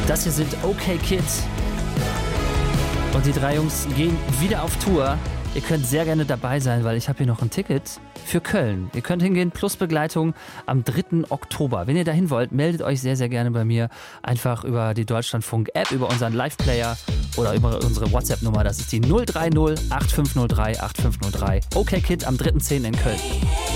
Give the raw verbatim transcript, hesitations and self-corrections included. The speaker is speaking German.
Das hier sind OK Kid. Und die drei Jungs gehen wieder auf Tour. Ihr könnt sehr gerne dabei sein, weil ich habe hier noch ein Ticket für Köln. Ihr könnt hingehen, plus Begleitung am dritten Oktober. Wenn ihr dahin wollt, meldet euch sehr, sehr gerne bei mir. Einfach über die Deutschlandfunk-App, über unseren Live-Player oder über unsere WhatsApp-Nummer. Das ist die null drei null acht fünf null drei acht fünf null drei. OK Kid am dritten zehnten in Köln.